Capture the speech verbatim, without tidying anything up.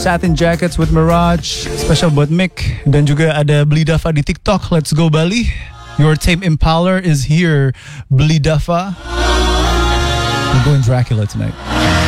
Satin Jackets with Mirage. Special buat Mick. Dan juga ada Beli Dafa di TikTok. Let's go Bali. Your Tame Impala is here. Beli Dafa. We're going Dracula tonight.